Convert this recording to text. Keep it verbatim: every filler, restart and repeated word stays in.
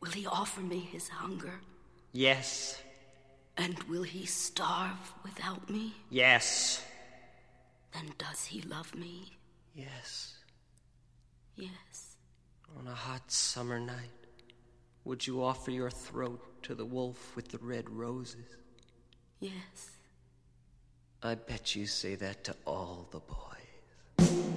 Will he offer me his hunger? Yes. And will he starve without me? Yes. Then does he love me? Yes. Yes. On a hot summer night, would you offer your throat to the wolf with the red roses? Yes. I bet you say that to all the boys.